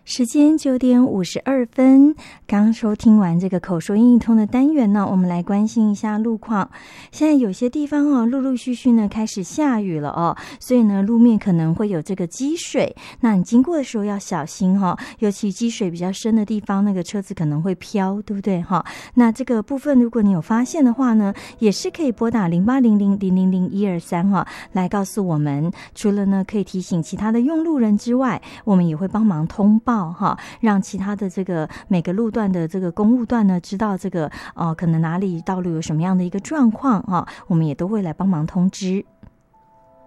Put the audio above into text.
时间9:52，刚收听完这个口说英语通的单元呢，我们来关心一下路况。现在有些地方陆陆续续呢开始下雨了所以呢路面可能会有这个积水，那你经过的时候要小心尤其积水比较深的地方，那个车子可能会飘，对不对那这个部分如果你有发现的话呢，也是可以拨打0800000123来告诉我们。除了呢可以提醒其他的用路人之外，我们也会帮忙通报让其他的这个每个路段的这个公路段呢知道这个可能哪里道路有什么样的一个状况我们也都会来帮忙通知。